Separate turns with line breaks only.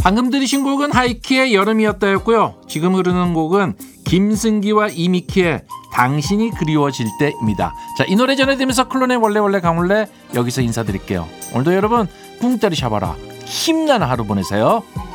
방금 들으신 곡은 하이키의 여름이었다였고요. 지금 흐르는 곡은 김승기와 이미키의 당신이 그리워질 때입니다. 자, 이 노래 전해드리면서 클론의 원래 가물래 여기서 인사드릴게요. 오늘도 여러분 꿈때리 샤봐라 힘나는 하루 보내세요.